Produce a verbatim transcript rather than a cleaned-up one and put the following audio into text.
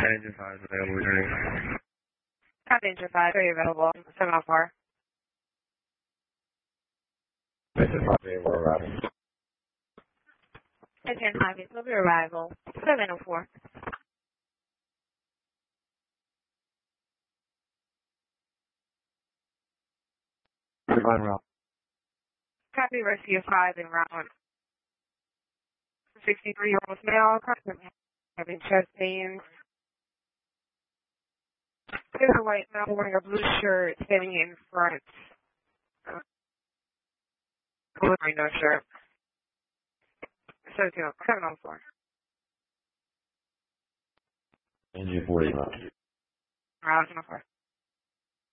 Engine five is available. Returning. Copy, Engine five. Are you available? seven oh four. Engine five available. Arrival. Engine five is over arrival. seven oh four. Divine route. Copy, Rescue five in route. sixty-three-year-old male, having chest pains. There's a white male wearing a blue shirt standing in front. Uh, wearing no shirt. seven oh four. Engine forty. Route seven oh four.